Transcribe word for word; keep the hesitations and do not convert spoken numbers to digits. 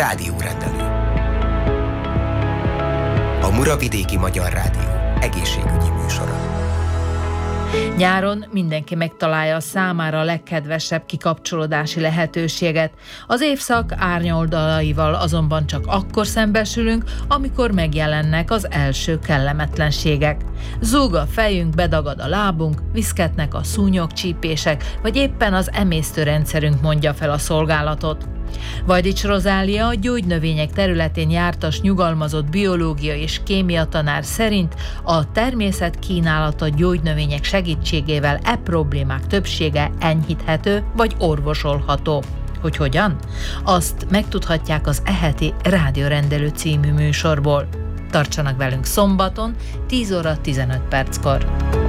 Rádiórendelő. A Muravidéki Magyar Rádió egészségügyi műsora. Nyáron mindenki megtalálja a számára a legkedvesebb kikapcsolódási lehetőséget. Az évszak árnyoldalaival azonban csak akkor szembesülünk, amikor megjelennek az első kellemetlenségek. Zúg a fejünk, bedagad a lábunk, viszketnek a szúnyogcsípések, vagy éppen az emésztőrendszerünk mondja fel a szolgálatot. Vajdics Rozália, a gyógynövények területén jártas, nyugalmazott biológia és kémia tanár szerint a természet kínálata gyógynövények segítségével e problémák többsége enyhíthető vagy orvosolható. Hogy hogyan? Azt megtudhatják az e heti Rádiórendelő című műsorból. Tartsanak velünk szombaton, tíz óra tizenöt perckor.